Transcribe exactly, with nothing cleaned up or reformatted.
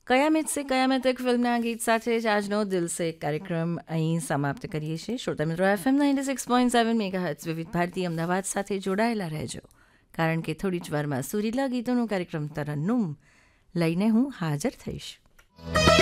કયામત સે કયામત તક ફિલ્મના ગીત સાથે જ આજનો દિલ સે કાર્યક્રમ અહીં સમાપ્ત કરીએ છીએ. શ્રોતા મિત્રો, FM ninety six point seven megahertz વિવિધ ભારતી અમદાવાદ સાથે જોડાયેલા રહેજો, કારણ કે થોડી જ વારમાં સુરીલા ગીતોનો કાર્યક્રમ તરન્નુમ લઈને હું હાજર થઈશ.